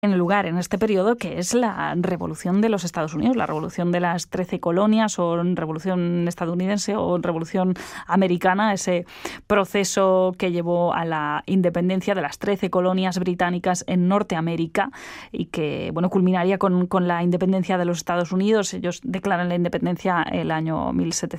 en el lugar en este periodo, que es la revolución de los Estados Unidos, la revolución de las 13 colonias, o revolución estadounidense o revolución americana, ese proceso que llevó a la independencia de las 13 colonias británicas en Norteamérica y que, bueno, culminaría con la independencia de los Estados Unidos. Ellos declaran la independencia el año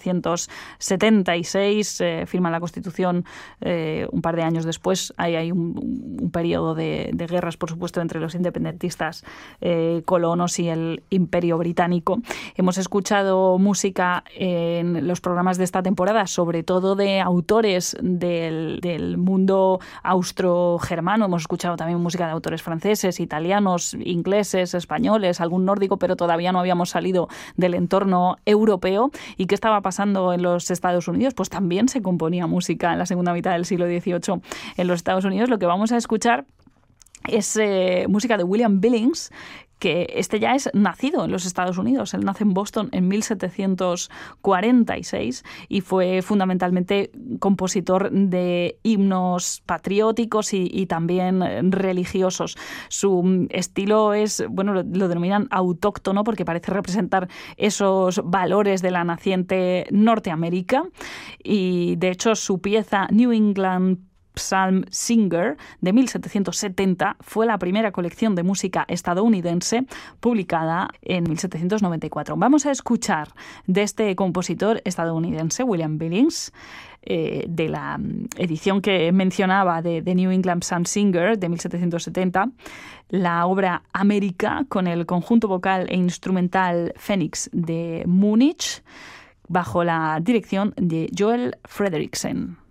1776, firman la Constitución un par de años después. Hay un periodo de guerras, por supuesto, entre los independentistas colonos y el Imperio Británico. Hemos escuchado música en los programas de esta temporada, sobre todo de autores del mundo austrogermano. Hemos escuchado también música de autores franceses, italianos, ingleses, españoles, algún nórdico, pero todavía no habíamos salido del entorno europeo. ¿Y qué estaba pasando en los Estados Unidos? Pues también se componía música en la segunda mitad del siglo XVIII en los Estados Unidos. Lo que vamos a escuchar es música de William Billings, que ya es nacido en los Estados Unidos. Él nace en Boston en 1746 y fue fundamentalmente compositor de himnos patrióticos y también religiosos. Su estilo es, bueno, lo denominan autóctono porque parece representar esos valores de la naciente Norteamérica, y de hecho su pieza New England Psalm Singer de 1770 fue la primera colección de música estadounidense publicada en 1794. Vamos a escuchar de este compositor estadounidense, William Billings, de la edición que mencionaba de New England Psalm Singer de 1770, la obra América, con el conjunto vocal e instrumental Phoenix de Múnich, bajo la dirección de Joel Fredricksen.